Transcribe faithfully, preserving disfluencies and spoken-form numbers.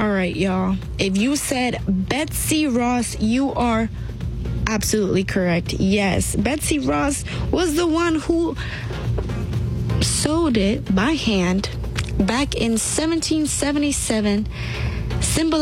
All right, y'all. If you said Betsy Ross, you are absolutely correct. Yes, Betsy Ross was the one who sewed it by hand back in seventeen seventy-seven, symbolizing